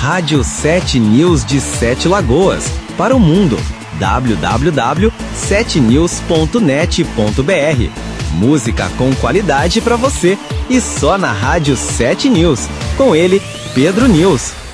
Rádio 7 News de Sete Lagoas, para o mundo. www.7news.net.br. Música com qualidade para você e só na Rádio 7 News. Com ele, Pedro News.